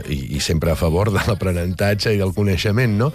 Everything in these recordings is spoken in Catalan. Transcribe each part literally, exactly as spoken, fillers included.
i, i sempre a favor de l'aprenentatge i del coneixement, no?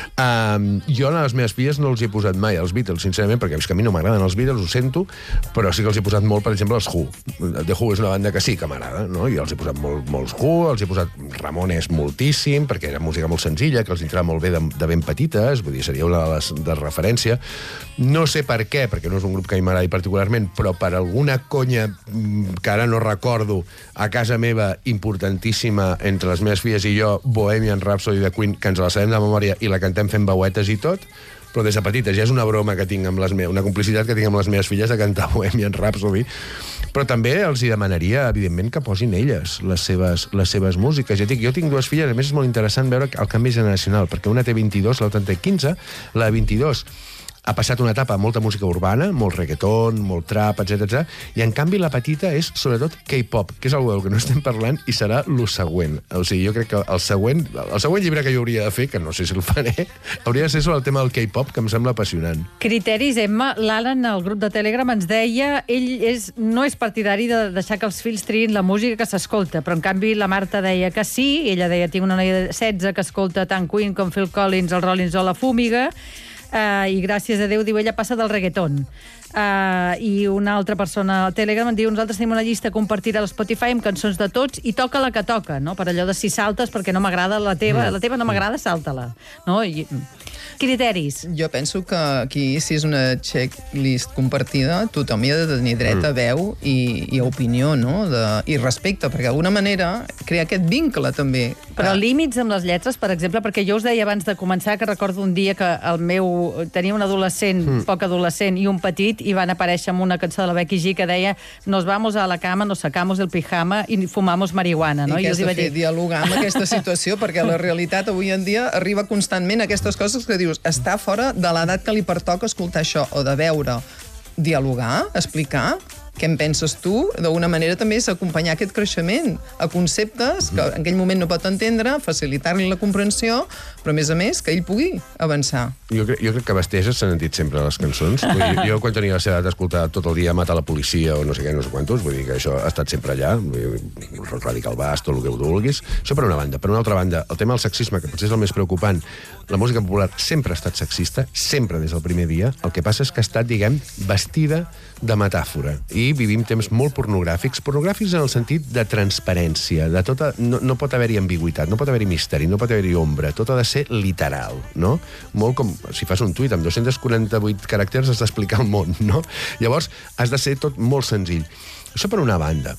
Um, jo a les meves filles no els hi he posat mai els Beatles, sincerament, perquè és que a mi no m'agraden els Beatles, ho sento, però sí que els he posat molt, per exemple, els Who. The Who és una banda que sí que m'agrada, no? I els he posat molt, molts Who, els he posat Ramones moltíssim, perquè era música molt senzilla, que els entrava molt bé de, de ben petites, vull dir, seria una de les de referència. No sé per què, perquè no és un grup que a mi m'agradi particularment, però per alguna conya que ara no recordo, a casa meva, importantíssima, entre les meves filles i jo, Bohemian Rhapsody de Queen, que ens la sabem de memòria i la cantem fent veuetes i tot, però des de petites ja és una broma que tinc amb les meves, una complicitat que tinc amb les meves filles de cantar Bohemian Rhapsody, però també els hi demanaria, evidentment, que posin elles les seves, les seves músiques. Ja dic, jo tinc dues filles, a més és molt interessant veure el canvi generacional, perquè una té vint-i-dos, l'altra en té quinze, la de vint-i-dos ha passat una etapa amb molta música urbana, molt reggaeton, molt trap, etcètera, i en canvi la petita és sobretot K-pop, que és una del que no estem parlant i serà el següent. O sigui, jo crec que el següent, el següent llibre que jo hauria de fer, que no sé si el faré, hauria de ser sobre el tema del K-pop, que em sembla apassionant. Criteris, Emma. L'Alan, al grup de Telegram, ens deia ell és, no és partidari de deixar que els fills triïn la música que s'escolta, però en canvi la Marta deia que sí, ella deia, tinc una noia de setze que escolta tant Queen com Phil Collins, el Rollins o la Fúmiga, Uh, i gràcies a Déu, diu, ella passa del reggaeton. Uh, I una altra persona al Telegram em diu, nosaltres tenim una llista compartida a l'Spotify amb cançons de tots i toca la que toca, no? Per allò de si saltes perquè no m'agrada la teva, mm. la teva no m'agrada, salta-la. No? I, criteris. Jo penso que aquí, si és una checklist compartida, tothom hi ha de tenir dret a veu i, i a opinió, no? De, i respecte, perquè d'alguna manera crea aquest vincle, també. Però límits amb les lletres, per exemple, perquè jo us deia abans de començar que recordo un dia que el meu tenia un adolescent, mm. poc adolescent, i un petit, i van aparèixer amb una cançó de la Becky G que deia nos vamos a la cama, nos sacamos el pijama i fumamos marihuana, no? I, I què has de fer? Dir... Dialogar amb aquesta situació, perquè la realitat avui en dia arriba constantment a aquestes coses que dius, està fora de l'edat que li pertoca escoltar això, o de veure, dialogar, explicar què en penses tu, d'alguna manera també és acompanyar aquest creixement a conceptes que en aquell moment no pot entendre, facilitar-li la comprensió, però a més a més que ell pugui avançar. Jo crec, jo crec que besteses s'han dit sempre a les cançons. Vull dir, jo quan tenia la seva edat d'escoltar tot el dia Mata la policia o no sé què, no sé quantos, vull dir que això ha estat sempre allà, rock radical baix, tot el que ho vulguis. Això per una banda. Per una altra banda, el tema del sexisme, que potser és el més preocupant, la música popular sempre ha estat sexista, sempre des del primer dia. El que passa és que ha estat, diguem, vestida de metàfora. I vivim temps molt pornogràfics, pornogràfics en el sentit de transparència, de tota... No, no pot haver-hi ambigüitat, no pot haver-hi misteri, no pot haver-hi ombra, tot ha de ser literal, no? Molt com si fas un tuit amb dos-cents quaranta-vuit caràcters has d'explicar el món, no? Llavors, has de ser tot molt senzill. Això per una banda.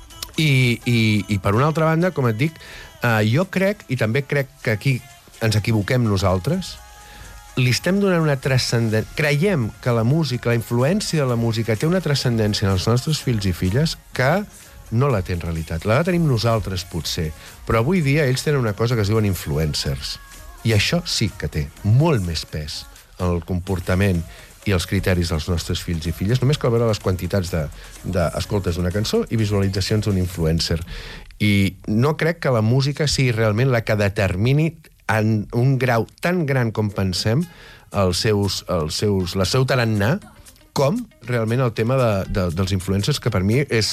I, i, i per una altra banda, com et dic, eh, jo crec, i també crec que aquí ens equivoquem nosaltres, li estem donant una transcendència... Creiem que la música, la influència de la música té una transcendència en els nostres fills i filles que no la té en realitat. La tenim nosaltres, potser. Però avui dia ells tenen una cosa que es diuen influencers. I això sí que té molt més pes en el comportament i els criteris dels nostres fills i filles. Només cal veure les quantitats d'escoltes d'una cançó i visualitzacions d'un influencer. I no crec que la música sigui realment la que determini en un grau tan gran com pensem els seus, els seus, la seu tarannà com realment el tema de, de, dels influencers, que per mi és...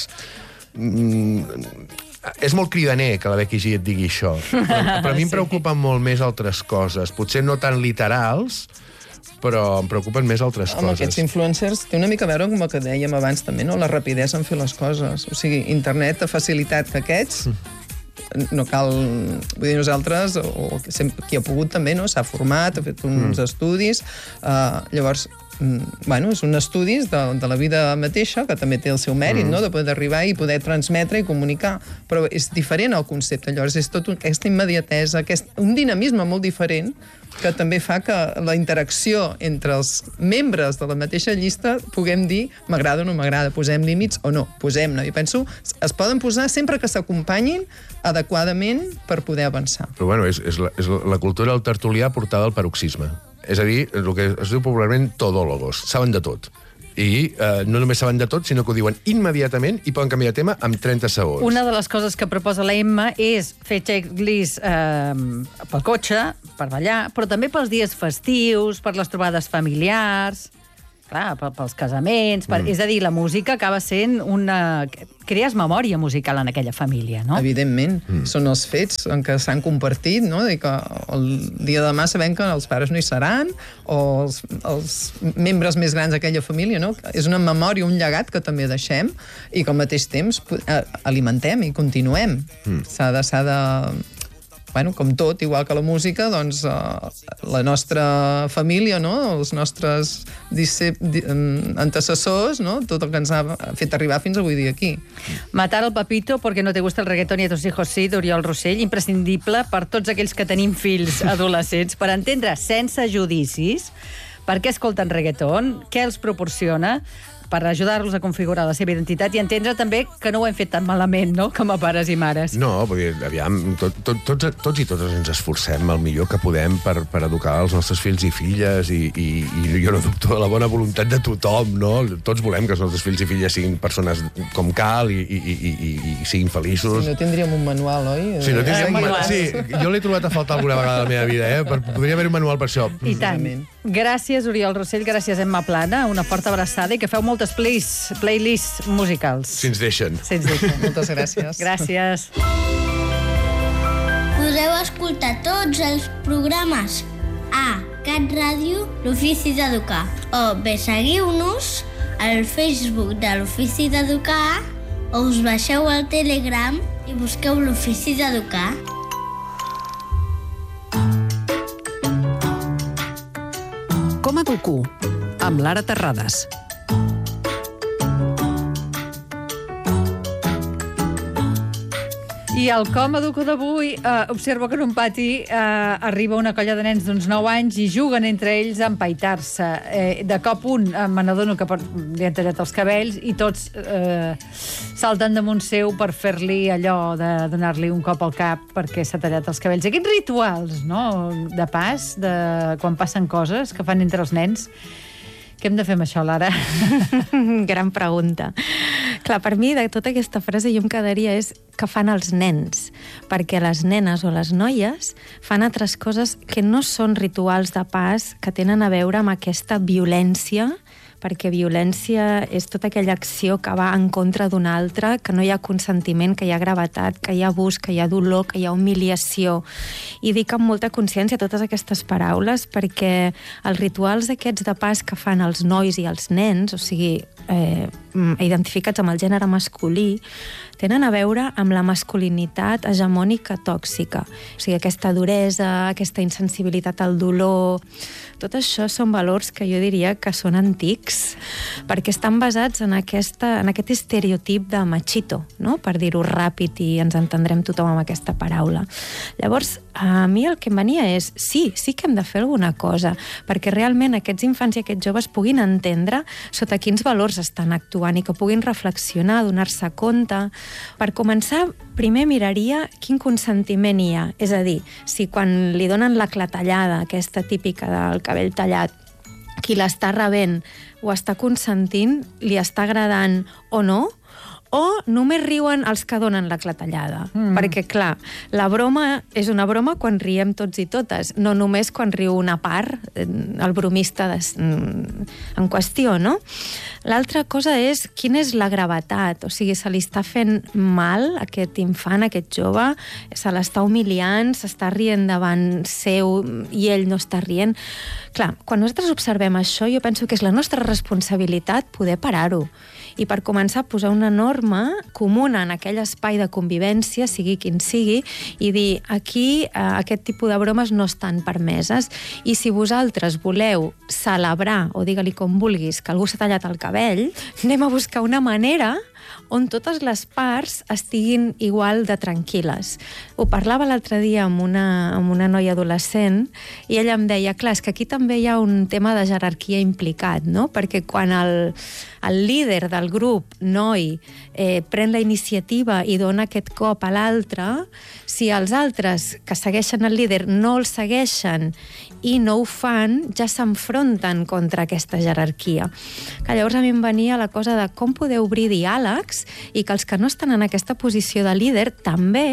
Mm, és molt cridaner que la Becky G et digui això, però, però a mi em preocupen molt més altres coses, potser no tan literals, però em preocupen més altres Home, coses. Aquests influencers té una mica a veure amb el que dèiem abans també, no? La rapidesa en fer les coses. O sigui, internet ha facilitat que aquests... Mm. No cal... Vull dir, nosaltres, o qui ha pogut també, no? S'ha format, ha fet uns mm. estudis, uh, llavors... Bueno, són estudis de, de la vida mateixa, que també té el seu mèrit, mm. no?, de poder arribar i poder transmetre i comunicar. Però és diferent el concepte, llavors és tot aquesta immediatesa, aquest, un dinamisme molt diferent que també fa que la interacció entre els membres de la mateixa llista puguem dir m'agrada o no m'agrada, posem límits o no, posem-ne. Jo penso, es poden posar sempre que s'acompanyin adequadament per poder avançar. Però bueno, és, és, la, és la cultura del tertulià portada al paroxisme. És a dir, el que es diu popularment todólogos, saben de tot. I eh, no només saben de tot, sinó que ho diuen immediatament i poden canviar de tema en trenta segons. Una de les coses que proposa la Emma és fer checklist eh, pel cotxe, per ballar, però també pels dies festius, per les trobades familiars... clar, pels casaments, per, mm. és a dir, la música acaba sent una... crees memòria musical en aquella família, no? Evidentment, mm. són els fets en què s'han compartit, no? I que el dia de demà sabem que els pares no hi seran, o els, els membres més grans d'aquella família, no? És una memòria, un llegat que també deixem i que al mateix temps alimentem i continuem. Mm. S'ha de... S'ha de Bueno, com tot, igual que la música, doncs eh, la nostra família, no? Els nostres antecessors, no? Tot el que ens ha fet arribar fins avui dia aquí. Matar al papito porque no te gusta el reggaetón y a tus hijos sí, d'Oriol Rossell, imprescindible per tots aquells que tenim fills adolescents, per entendre sense judicis per què escolten reggaeton, què els proporciona, per ajudar-los a configurar la seva identitat i entendre també que no ho hem fet tan malament, no?, com a pares i mares. No, vull dir, aviam, tot, tot, tots, tots i totes ens esforcem el millor que podem per, per educar els nostres fills i filles i, i, i jo no dubto de la bona voluntat de tothom, no? Tots volem que els nostres fills i filles siguin persones com cal i, i, i, i, i siguin feliços. Si no tindríem un manual, oi? Sí, no tindríem un manual. Sí, jo l'he trobat a faltar alguna vegada a la meva vida, eh? Podria haver un manual per això. I tant. Gràcies, Oriol Rossell, gràcies, Emma Plana, una forta abraçada i que feu moltes plays, playlists musicals. Si ens deixen. Si ens deixen. Moltes gràcies. Gràcies. Podeu escoltar tots els programes a Cat Ràdio, l'Ofici d'Educar, o bé seguiu-nos al Facebook de l'Ofici d'Educar o us baixeu al Telegram i busqueu l'Ofici d'Educar. Com educo? Amb Lara Terrades. I el Com Educo d'avui eh, observo que en un pati eh, arriba una colla de nens d'uns nou anys i juguen entre ells a empaitar-se. Eh, de cop un, eh, me n'adono que per, li han tallat els cabells i tots eh, salten damunt seu per fer-li allò de donar-li un cop al cap perquè s'ha tallat els cabells. Aquests rituals, no?, de pas, de quan passen coses que fan entre els nens. Què hem de fer amb això, Lara? Gran pregunta. Clar, per mi, de tota aquesta frase, jo em quedaria és que fan els nens, perquè les nenes o les noies fan altres coses que no són rituals de pas, que tenen a veure amb aquesta violència, perquè violència és tota aquella acció que va en contra d'una altra, que no hi ha consentiment, que hi ha gravetat, que hi ha abús, que hi ha dolor, que hi ha humiliació. I dic amb molta consciència totes aquestes paraules perquè els rituals aquests de pas que fan els nois i els nens, o sigui, eh, identificats amb el gènere masculí, tenen a veure amb la masculinitat hegemònica tòxica. O sigui, aquesta duresa, aquesta insensibilitat al dolor... Tot això són valors que jo diria que són antics, perquè estan basats en, aquesta, en aquest estereotip de machito, no?, per dir-ho ràpid i ens entendrem tothom amb aquesta paraula. Llavors, a mi el que em venia és, sí, sí que hem de fer alguna cosa, perquè realment aquests infants i aquests joves puguin entendre sota quins valors estan actuant i que puguin reflexionar, donar-se compte. Per començar, primer miraria quin consentiment hi ha. És a dir, si quan li donen la clatellada, aquesta típica del cabell tallat, qui l'està rebent o està consentint, li està agradant o no, o només riuen els que donen la clatellada. Mm. Perquè, clar, la broma és una broma quan riem tots i totes, no només quan riu una part, el bromista de, en qüestió, no? L'altra cosa és quina és la gravetat, o sigui, se li està fent mal a aquest infant, a aquest jove, se l'està humiliant, s'està rient davant seu i ell no està rient. Clar, quan nosaltres observem això, jo penso que és la nostra responsabilitat poder parar-ho. I per començar a posar una norma comuna en aquell espai de convivència, sigui quin sigui, i dir, aquí eh, aquest tipus de bromes no estan permeses, i si vosaltres voleu celebrar, o digue-li com vulguis, que algú s'ha tallat el cabell, anem a buscar una manera on totes les parts estiguin igual de tranquil·les. Ho parlava l'altre dia amb una, amb una noia adolescent i ella em deia, clar, és que aquí també hi ha un tema de jerarquia implicat, no? Perquè quan el, el líder del grup, noi, eh, pren la iniciativa i dona aquest cop a l'altre, si els altres que segueixen el líder no el segueixen i no ho fan, ja s'enfronten contra aquesta jerarquia. Que llavors a mi em venia la cosa de com poder obrir diàlegs i que els que no estan en aquesta posició de líder també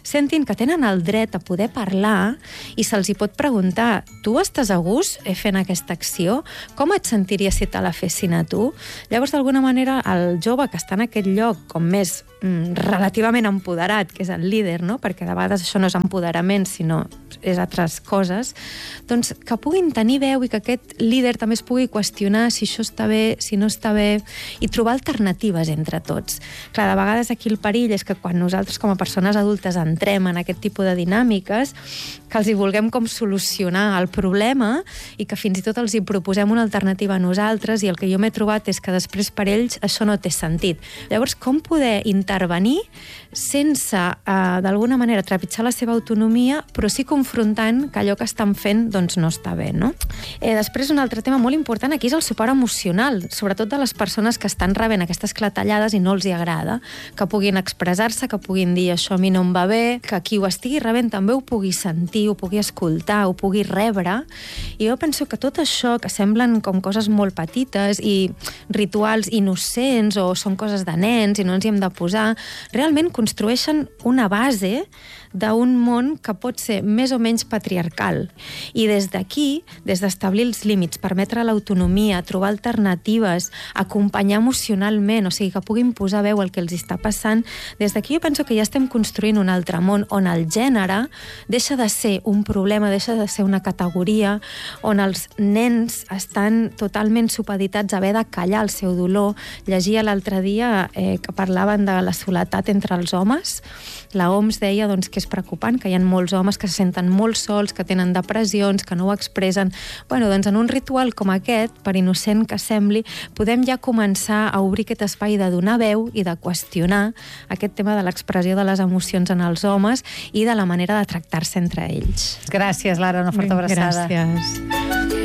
sentin que tenen el dret a poder parlar i se'ls hi pot preguntar, tu estàs a gust fent aquesta acció? Com et sentiries si te la fessin a tu? Llavors, d'alguna manera, el jove que està en aquest lloc com més mm, relativament empoderat, que és el líder, no? Perquè de vegades això no és empoderament, sinó és altres coses, doncs que puguin tenir veu i que aquest líder també es pugui qüestionar si això està bé, si no està bé, i trobar alternatives entre tots. Clar, de vegades aquí el perill és que quan nosaltres com a persones adultes entrem en aquest tipus de dinàmiques, que els hi vulguem com solucionar el problema i que fins i tot els hi proposem una alternativa a nosaltres, i el que jo m'he trobat és que després per ells això no té sentit. Llavors, com poder intervenir sense, eh, d'alguna manera, trepitjar la seva autonomia, però sí confrontant que allò que estan fent doncs, no està bé, no? Eh, després, un altre tema molt important aquí és el suport emocional, sobretot de les persones que estan rebent aquestes clatellades i no els hi agrada, que puguin expressar-se, que puguin dir això a mi no em va bé, que qui ho estigui rebent també ho pugui sentir, ho pugui escoltar, ho pugui rebre. I jo penso que tot això, que semblen com coses molt petites i rituals innocents o són coses de nens i no ens hi hem de posar, realment construeixen una base d'un món que pot ser més o menys patriarcal. I des d'aquí, des d'establir els límits, permetre l'autonomia, trobar alternatives, acompanyar emocionalment, o sigui, que puguin posar veu al que els està passant, des d'aquí jo penso que ja estem construint un altre món on el gènere deixa de ser un problema, deixa de ser una categoria, on els nens estan totalment supeditats a haver de callar el seu dolor. Llegia l'altre dia eh, que parlaven de la soledat entre els homes. La O M S deia doncs, que és preocupant, que hi ha molts homes que se senten molt sols, que tenen depressions, que no ho expressen. Bueno, doncs en un ritual com aquest, per innocent que sembli, podem ja començar a obrir aquest espai de donar veu i de qüestionar aquest tema de l'expressió de les emocions en els homes i de la manera de tractar-se entre ells. Gràcies, Lara, una forta abraçada. Gràcies.